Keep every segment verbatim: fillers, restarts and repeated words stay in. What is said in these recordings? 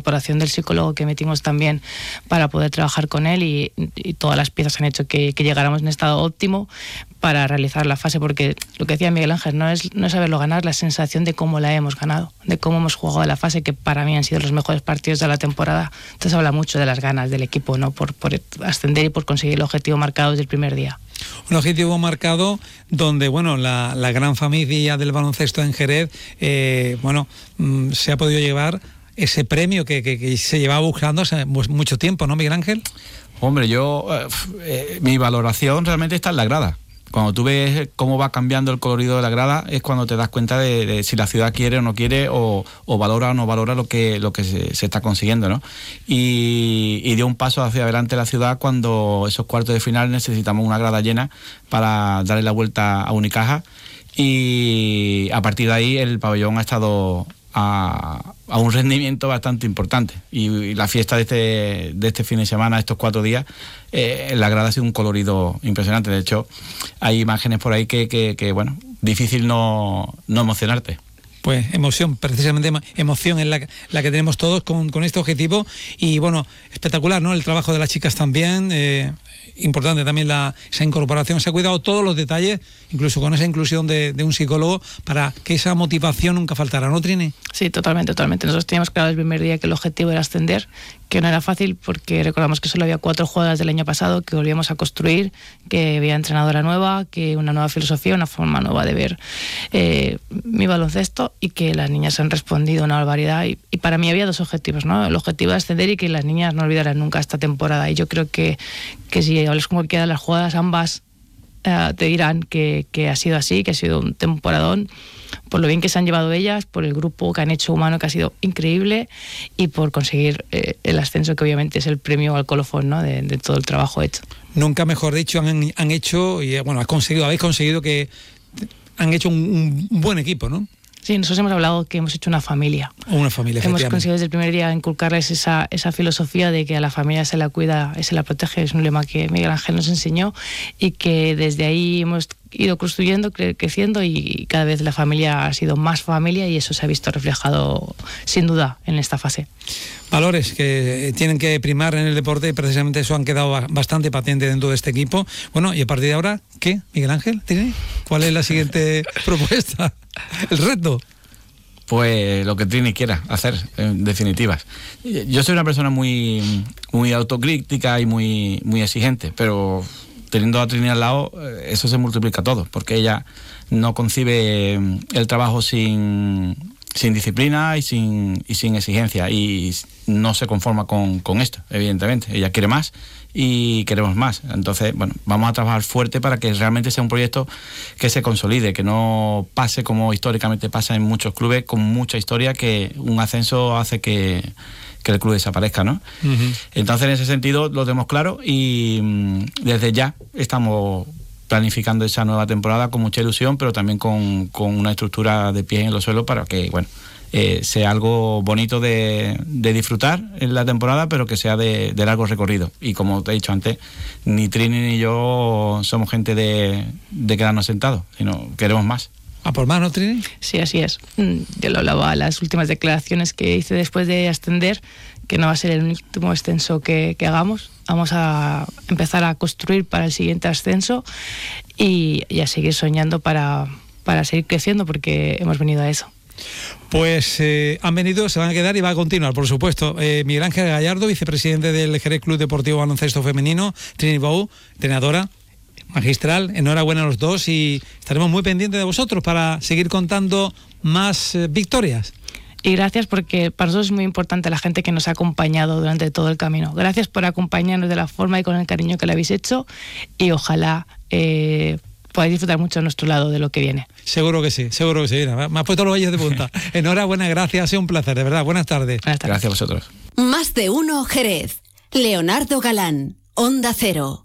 incorporación del psicólogo que metimos también para poder trabajar con él y, y todas las piezas han hecho que, que llegáramos en estado óptimo para realizar la fase, porque lo que decía Miguel Ángel, no es, no es saberlo ganar, la sensación de cómo la hemos ganado, de cómo hemos jugado la fase, que para mí han sido los mejores partidos de la temporada. Entonces habla mucho de las ganas del equipo, ¿no? por, por ascender y por conseguir el objetivo marcado desde el primer día. Un objetivo marcado donde, bueno, la, la gran familia del baloncesto en Jerez, eh, bueno, mmm, se ha podido llevar ese premio que, que, que se llevaba buscando hace mucho tiempo, ¿no, Miguel Ángel? Hombre, yo, eh, eh, mi valoración realmente está en la grada. Cuando tú ves cómo va cambiando el colorido de la grada es cuando te das cuenta de, de si la ciudad quiere o no quiere, o, o valora o no valora lo que, lo que se, se está consiguiendo, ¿no? Y, y dio un paso hacia adelante la ciudad cuando esos cuartos de final necesitamos una grada llena para darle la vuelta a Unicaja, y a partir de ahí el pabellón ha estado a, a un rendimiento bastante importante, y, y la fiesta de este, de este fin de semana, estos cuatro días, eh, la grada ha sido un colorido impresionante. De hecho, hay imágenes por ahí que, que, que bueno, difícil no, no emocionarte. Pues emoción, precisamente emoción es la, la que tenemos todos con, con este objetivo, y bueno, espectacular, ¿no? El trabajo de las chicas también, eh, importante también la, esa incorporación, se ha cuidado todos los detalles, incluso con esa inclusión de, de un psicólogo, para que esa motivación nunca faltara, ¿no, Trini? Sí, totalmente, totalmente. Nosotros teníamos claro desde el primer día que el objetivo era ascender, que no era fácil, porque recordamos que solo había cuatro jugadoras del año pasado, que volvíamos a construir, que había entrenadora nueva, que una nueva filosofía, una forma nueva de ver eh, mi baloncesto, y que las niñas han respondido una barbaridad, y, y para mí había dos objetivos, ¿no? El objetivo de ascender y que las niñas no olvidaran nunca esta temporada, y yo creo que, que si hablas con cualquiera de las jugadoras, ambas eh, te dirán que, que ha sido así, que ha sido un temporadón, por lo bien que se han llevado ellas, por el grupo que han hecho humano, que ha sido increíble, y por conseguir eh, el ascenso, que obviamente es el premio al colofón, ¿no? de, de todo el trabajo hecho. Nunca mejor dicho, han, han hecho, y bueno, has conseguido, habéis conseguido que han hecho un, un buen equipo, ¿no? Sí, nosotros hemos hablado que hemos hecho una familia. Una familia, hemos conseguido desde el primer día inculcarles esa, esa filosofía de que a la familia se la cuida y se la protege. Es un lema que Miguel Ángel nos enseñó, y que desde ahí hemos ido construyendo, cre- creciendo, y cada vez la familia ha sido más familia, y eso se ha visto reflejado sin duda en esta fase. Valores que tienen que primar en el deporte, y precisamente eso han quedado bastante patente dentro de este equipo. Bueno, y a partir de ahora, ¿qué, Miguel Ángel? ¿Tiene? ¿Cuál es la siguiente propuesta? ¿El reto? Pues lo que Trini quiera hacer, en definitivas. Yo soy una persona muy, muy autocrítica y muy, muy exigente, pero teniendo a Trini al lado, eso se multiplica todo, porque ella no concibe el trabajo sin, sin disciplina y sin, y sin exigencia, y no se conforma con, con esto, evidentemente. Ella quiere más y queremos más. Entonces, bueno, vamos a trabajar fuerte para que realmente sea un proyecto que se consolide, que no pase como históricamente pasa en muchos clubes con mucha historia, que un ascenso hace que, que el club desaparezca, ¿no? Uh-huh. Entonces, en ese sentido lo tenemos claro, y mmm, desde ya estamos planificando esa nueva temporada con mucha ilusión, pero también con, con una estructura de pies en los suelos para que, bueno, Eh, sea algo bonito de, de disfrutar en la temporada, pero que sea de, de largo recorrido. Y como te he dicho antes, ni Trini ni yo somos gente de, de quedarnos sentados, sino queremos más. ¿A por más, no, Trini? Sí, así es. Yo lo hablaba en las últimas declaraciones que hice después de ascender, que no va a ser el último ascenso que, que hagamos. Vamos a empezar a construir para el siguiente ascenso, y, y a seguir soñando para, para seguir creciendo, porque hemos venido a eso. Pues eh, han venido, se van a quedar y va a continuar, por supuesto. Eh, Miguel Ángel Gallardo, vicepresidente del Jerez Club Deportivo Baloncesto Femenino, Trini Bou, entrenadora magistral, enhorabuena a los dos, y estaremos muy pendientes de vosotros para seguir contando más eh, victorias. Y gracias, porque para nosotros es muy importante la gente que nos ha acompañado durante todo el camino. Gracias por acompañarnos de la forma y con el cariño que lo habéis hecho, y ojalá eh, podáis disfrutar mucho a nuestro lado de lo que viene. Seguro que sí, seguro que sí. Mira, me has puesto los vellos de punta. Enhorabuena, gracias, ha sido un placer, de verdad. Buenas tardes. Buenas tardes. Gracias a vosotros. Más de uno Jerez. Leonardo Galán, Onda Cero.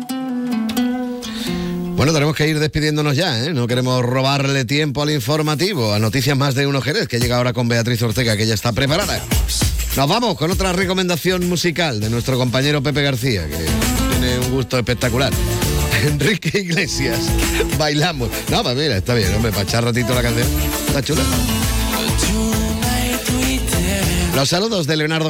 Bueno, tenemos que ir despidiéndonos ya, ¿eh? No queremos robarle tiempo al informativo, a Noticias Más de Uno Jerez, que llega ahora con Beatriz Ortega, que ya está preparada. Nos vamos con otra recomendación musical de nuestro compañero Pepe García, que tiene un gusto espectacular. Enrique Iglesias, bailamos. No, pues mira, está bien, hombre, para echar ratito la canción. Está chula. Los saludos de Leonardo